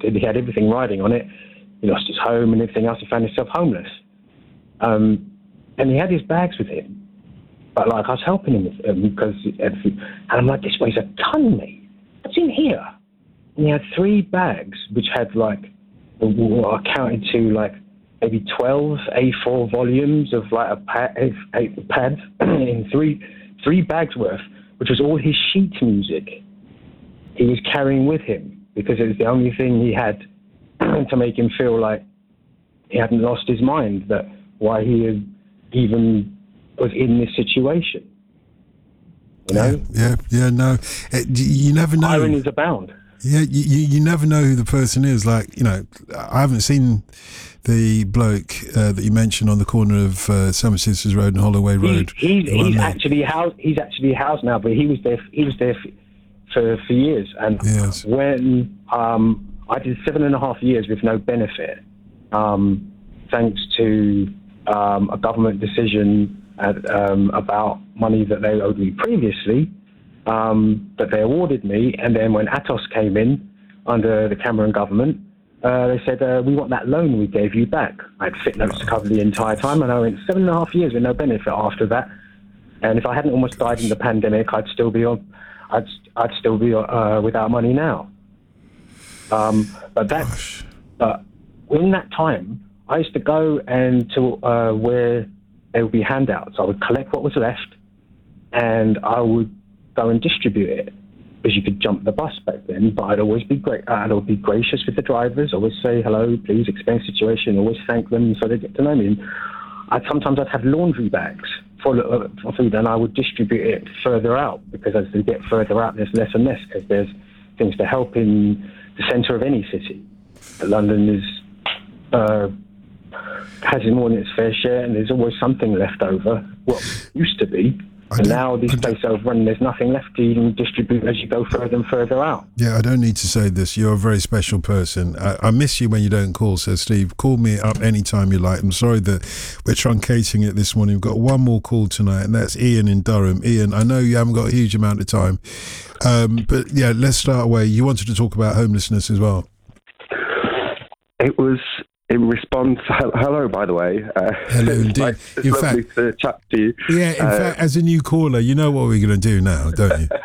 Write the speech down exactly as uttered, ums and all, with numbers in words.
he had everything riding on it. He lost his home and everything else. He found himself homeless. Um, and he had his bags with him. But, like, I was helping him with them because, and I'm like, this weighs a ton, mate. What's in here? And he had three bags which had, like, I counted to, like, maybe twelve A four volumes of, like, a pad, eight pads in three, three bags worth, which was all his sheet music he was carrying with him because it was the only thing he had to make him feel like he hadn't lost his mind, that why he had even was in this situation. You know? Yeah, yeah, yeah no. It, you never know. Ironies abound. Yeah, you, you, you never know who the person is. Like, you know, I haven't seen the bloke uh, that you mentioned on the corner of uh, Summer Sisters Road and Holloway Road. He's, he's, he's actually housed. He's actually housed now, but he was there. He was there for for years. And yes. when um, I did seven and a half years with no benefit, um, thanks to um, a government decision at, um, about money that they owed me previously. Um, that they awarded me, and then when Atos came in under the Cameron government, uh, they said, uh, we want that loan we gave you back. I had fit notes to cover the entire time, and I went seven and a half years with no benefit after that. And if I hadn't almost died in the pandemic, I'd still be on, I'd, I'd still be uh, without money now. Um, but that, but in that time, I used to go and to uh, where there would be handouts. I would collect what was left, and I would go and distribute it, because you could jump the bus back then. But I'd always be great. I'd always be gracious with the drivers. Always say hello, please, explain the situation. Always thank them so they get to know me. And I'd sometimes I'd have laundry bags full of food, and I would distribute it further out, because as they get further out, there's less and less, because there's things to help in the centre of any city. London is uh, has more than its fair share, and there's always something left over. Well, used to be. And now these places are run, there's nothing left to even distribute as you go further and further out. Yeah, I don't need to say this. You're a very special person. I, I miss you when you don't call, so Steve, call me up anytime you like. I'm sorry that we're truncating it this morning. We've got one more call tonight, and that's Ian in Durham. Ian, I know you haven't got a huge amount of time, um, but yeah, let's start away. You wanted to talk about homelessness as well. It was... in response, hello, by the way. Uh, hello, indeed. Like, it's in lovely fact, to chat to you. Yeah, in uh, fact, as a new caller, you know what we're going to do now, don't you?